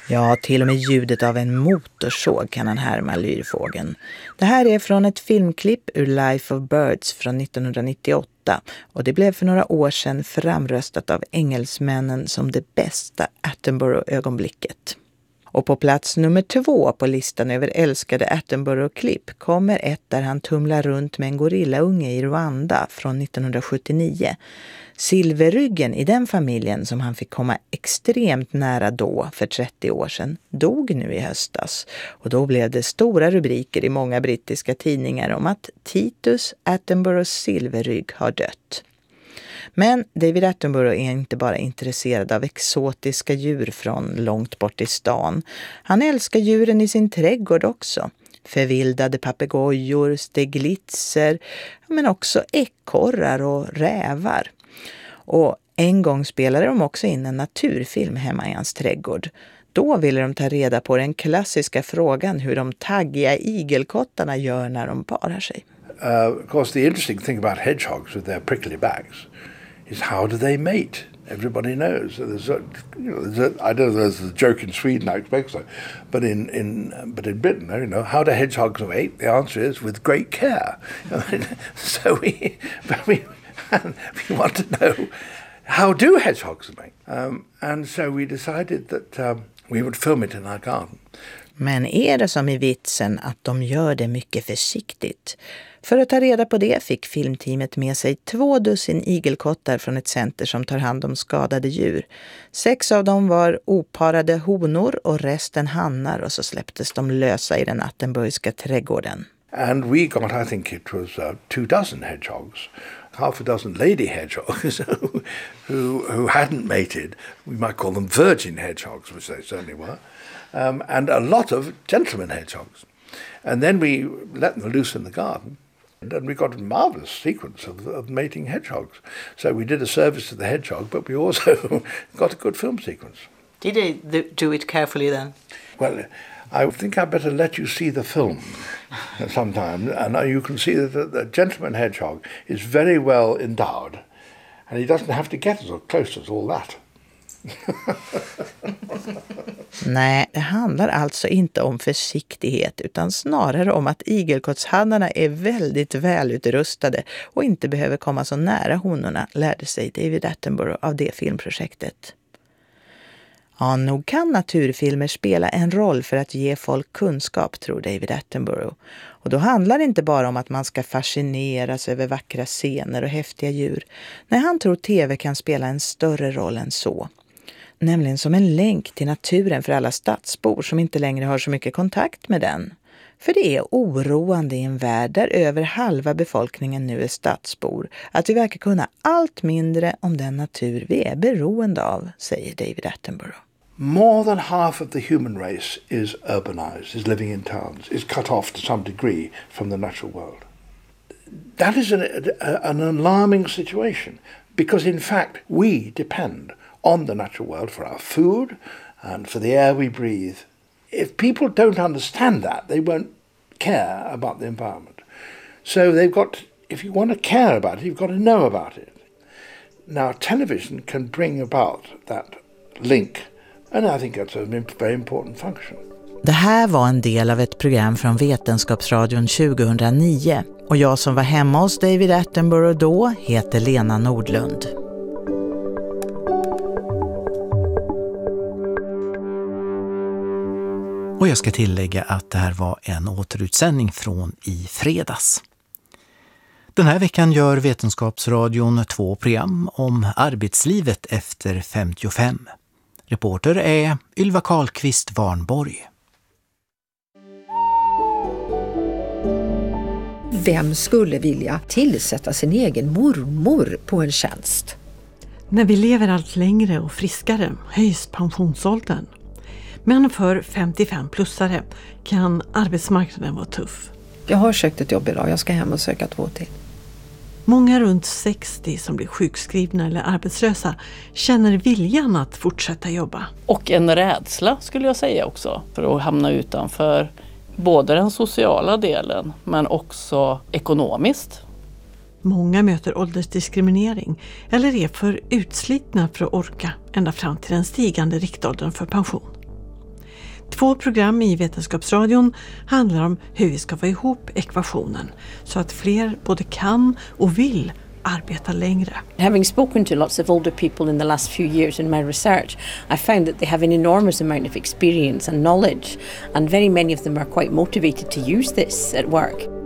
Ja, till och med ljudet av en motorsåg kan han härma lyrfågeln. Det här är från ett filmklipp ur Life of Birds från 1998 och det blev för några år sedan framröstat av engelsmännen som det bästa Attenborough-ögonblicket. Och på plats nummer 2 på listan över älskade Attenborough-klipp kommer ett där han tumlar runt med en gorillaunge i Rwanda från 1979. Silverryggen i den familjen som han fick komma extremt nära då för 30 år sedan dog nu i höstas. Och då blev det stora rubriker i många brittiska tidningar om att Titus Attenboroughs silverrygg har dött. Men David Attenborough är inte bara intresserad av exotiska djur från långt bort i stan. Han älskar djuren i sin trädgård också. Förvildade papegojor, steglitser, men också ekorrar och rävar. Och en gång spelade de också in en naturfilm hemma i hans trädgård. Då ville de ta reda på den klassiska frågan hur de taggiga igelkottarna gör när de parar sig. Of course, the interesting thing about hedgehogs with their prickly backs is how do they mate? Everybody knows. So I don't know. There's a joke in Sweden, I expect so, but in Britain, how do hedgehogs mate? The answer is with great care. So we want to know how do hedgehogs mate, and so we decided that we would film it in our garden. Men är det som i vitsen att de gör det mycket försiktigt? För att ta reda på det fick filmteamet med sig 2 dussin igelkottar från ett center som tar hand om skadade djur. 6 av dem var oparade honor och resten hannar och så släpptes de lösa i den Attenboroughska trädgården. And we got, I think it was 2 dozen hedgehogs, half a dozen lady hedgehogs who hadn't mated. We might call them virgin hedgehogs, which they certainly were. And a lot of gentleman hedgehogs. And then we let them loose in the garden. And we got a marvellous sequence of mating hedgehogs. So we did a service to the hedgehog, but we also got a good film sequence. Did they do it carefully then? Well, I think I'd better let you see the film sometime. And you can see that the gentleman hedgehog is very well endowed. And he doesn't have to get as close as all that. Nej, det handlar alltså inte om försiktighet utan snarare om att igelkottshannarna är väldigt välutrustade och inte behöver komma så nära honorna, lärde sig David Attenborough av det filmprojektet. Ja, nog kan naturfilmer spela en roll för att ge folk kunskap, tror David Attenborough. Och då handlar det inte bara om att man ska fascineras över vackra scener och häftiga djur. Nej, han tror tv kan spela en större roll än så. Nämligen som en länk till naturen för alla stadsbor som inte längre har så mycket kontakt med den. För det är oroande i en värld där över halva befolkningen nu är stadsbor att vi verkar kunna allt mindre om den natur vi är beroende av, säger David Attenborough. More than half of the human race is urbanized, is living in towns, is cut off to some degree from the natural world. That is an alarming situation because in fact we depend on the natural world for our food and for the air we breathe. If people don't understand that, they won't care about the environment. So if you want to care about it, you've got to know about it. Now, television can bring about that link, and I think that's a very important function. Det här var en del av ett program från Vetenskapsradion 2009 och jag som var hemma hos David Attenborough då heter Lena Nordlund. Och jag ska tillägga att det här var en återutsändning från i fredags. Den här veckan gör Vetenskapsradion 2 program om arbetslivet efter 55. Reporter är Ylva Karlqvist Warnborg. Vem skulle vilja tillsätta sin egen mormor på en tjänst? När vi lever allt längre och friskare höjs pensionsåldern. Men för 55-plussare kan arbetsmarknaden vara tuff. Jag har sökt ett jobb idag, jag ska hem och söka 2 till. Många runt 60 som blir sjukskrivna eller arbetslösa känner viljan att fortsätta jobba. Och en rädsla skulle jag säga också för att hamna utanför både den sociala delen men också ekonomiskt. Många möter åldersdiskriminering eller är för utslitna för att orka ända fram till den stigande riktåldern för pension. 2 program i Vetenskapsradion handlar om hur vi ska få ihop ekvationen så att fler både kan och vill arbeta längre. Having spoken to lots of older people in the last few years in my research, I found that they have an enormous amount of experience and knowledge, and very many of them are quite motivated to use this at work.